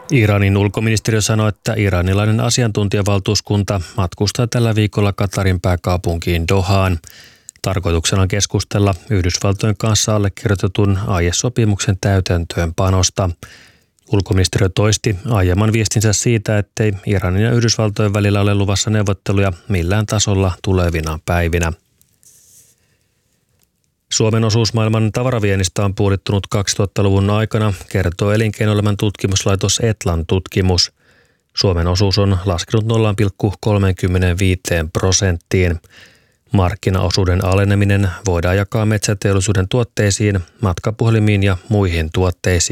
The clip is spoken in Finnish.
Iranin ulkoministeriö sanoi, että iranilainen asiantuntijavaltuuskunta matkustaa tällä viikolla Katarin pääkaupunkiin Dohaan. Tarkoituksena on keskustella Yhdysvaltojen kanssa allekirjoitetun aiesopimuksen täytäntöönpanosta. Ulkoministeriö toisti aiemman viestinsä siitä, ettei Iranin ja Yhdysvaltojen välillä ole luvassa neuvotteluja millään tasolla tulevina päivinä. Suomen osuus maailman tavaraviennistä on puolittunut 2000-luvun aikana, kertoo elinkeinoelämän tutkimuslaitos Etlan tutkimus. Suomen osuus on laskenut 0,35%. Markkinaosuuden aleneminen voidaan jakaa metsäteollisuuden tuotteisiin, matkapuhelimiin ja muihin tuotteisiin.